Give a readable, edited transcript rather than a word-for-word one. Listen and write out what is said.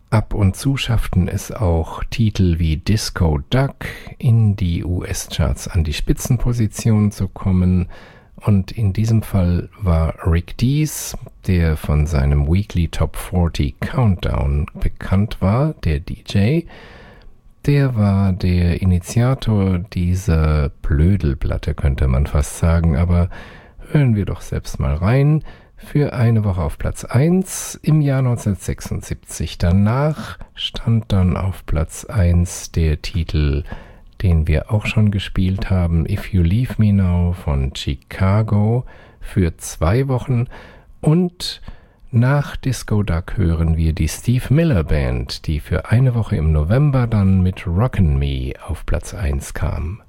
Ab und zu schafften es auch Titel wie Disco Duck in die US-Charts an die Spitzenposition zu kommen. Und in diesem Fall war Rick Dees, der von seinem Weekly Top 40 Countdown bekannt war, der DJ, der war der Initiator dieser Blödelplatte, könnte man fast sagen, aber hören wir doch selbst mal rein. Für eine Woche auf Platz 1 im Jahr 1976. Danach stand dann auf Platz 1 der Titel, den wir auch schon gespielt haben, If You Leave Me Now von Chicago für 2 Wochen. Und nach Disco Duck hören wir die Steve Miller Band, die für eine Woche im November dann mit Rockin' Me auf Platz 1 kam.